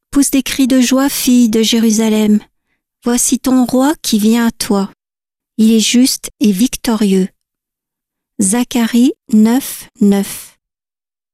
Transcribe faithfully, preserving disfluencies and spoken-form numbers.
Pousse des cris de joie, fille de Jérusalem. Voici ton roi qui vient à toi. Il est juste et victorieux. Zacharie neuf, neuf.